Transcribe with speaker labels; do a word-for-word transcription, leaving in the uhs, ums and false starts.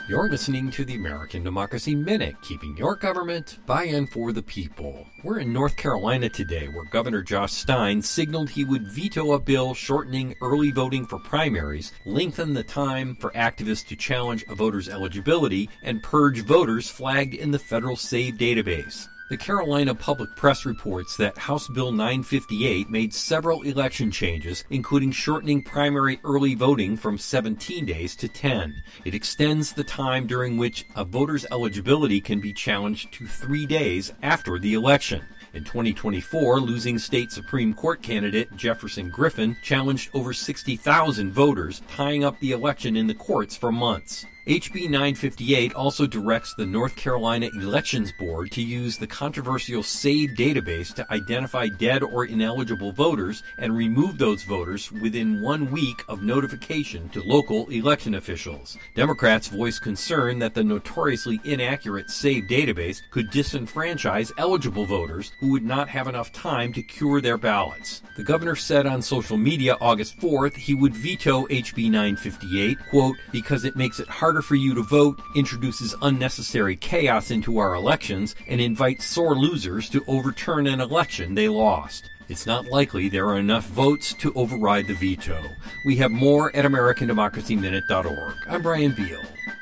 Speaker 1: You're listening to the American Democracy Minute, keeping your government by and for the people. We're in North Carolina today, where Governor Josh Stein signaled he would veto a bill shortening early voting for primaries, lengthen the time for activists to challenge a voter's eligibility, and purge voters flagged in the federal SAVE database. The Carolina Public Press reports that House Bill nine fifty-eight made several election changes, including shortening primary early voting from seventeen days to ten. It extends the time during which a voter's eligibility can be challenged to three days after the election. In twenty twenty-four, losing state Supreme Court candidate Jefferson Griffin challenged over sixty thousand voters, tying up the election in the courts for months. H B nine fifty-eight also directs the North Carolina Elections Board to use the controversial SAVE database to identify dead or ineligible voters and remove those voters within one week of notification to local election officials. Democrats voiced concern that the notoriously inaccurate SAVE database could disenfranchise eligible voters who would not have enough time to cure their ballots. The governor said on social media August fourth he would veto H B nine fifty-eight, quote, because it makes it harder for you to vote, introduces unnecessary chaos into our elections, and invites sore losers to overturn an election they lost. It's not likely there are enough votes to override the veto. We have more at American Democracy Minute dot org. I'm Brian Beal.